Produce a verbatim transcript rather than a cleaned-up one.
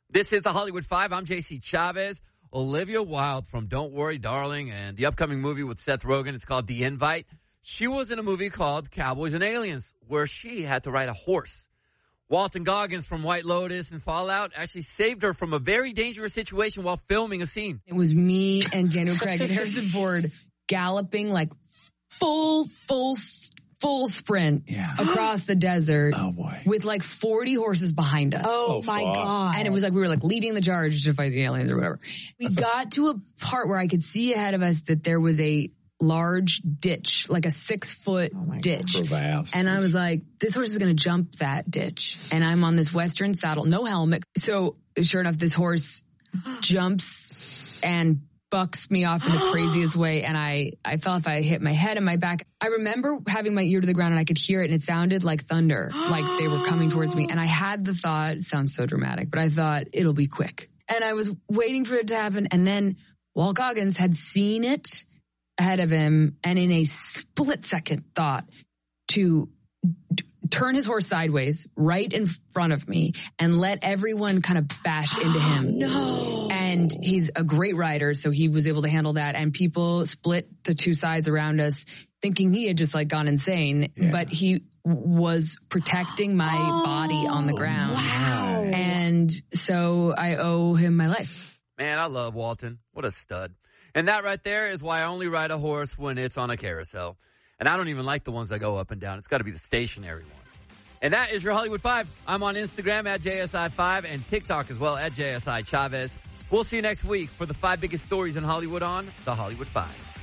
This is the Hollywood Five. I'm J C Chavez. Olivia Wilde from Don't Worry, Darling, and the upcoming movie with Seth Rogen. It's called The Invite. She was in a movie called Cowboys and Aliens, where she had to ride a horse. Walton Goggins from White Lotus and Fallout actually saved her from a very dangerous situation while filming a scene. It was me and Daniel Craig and Harrison Ford galloping like full, full, full sprint yeah. across the desert. Oh boy. With like forty horses behind us. Oh, Oh, my fuck. God. And it was like we were like leading the charge to fight the aliens or whatever. We got to a part where I could see ahead of us that there was a large ditch, like a six foot Oh my ditch. Crevasse. And I was like, this horse is going to jump that ditch. And I'm on this Western saddle, no helmet. So sure enough, this horse jumps and bucks me off in the craziest way. And I, I felt if I hit my head and my back. I remember having my ear to the ground and I could hear it and it sounded like thunder, like they were coming towards me. And I had the thought, it sounds so dramatic, but I thought it'll be quick. And I was waiting for it to happen. And then Walt Goggins had seen it ahead of him and in a split second thought to d- turn his horse sideways right in front of me and let everyone kind of bash into him. No. And he's a great rider, so he was able to handle that. And people split the two sides around us thinking he had just like gone insane, Yeah. but he was protecting my Oh, body on the ground. Wow. And so I owe him my life. Man, I love Walton. What a stud. And that right there is why I only ride a horse when it's on a carousel. And I don't even like the ones that go up and down. It's got to be the stationary one. And that is your Hollywood Five. I'm on Instagram at J S I five and TikTok as well at J S I Chavez. We'll see you next week for the five biggest stories in Hollywood on The Hollywood Five.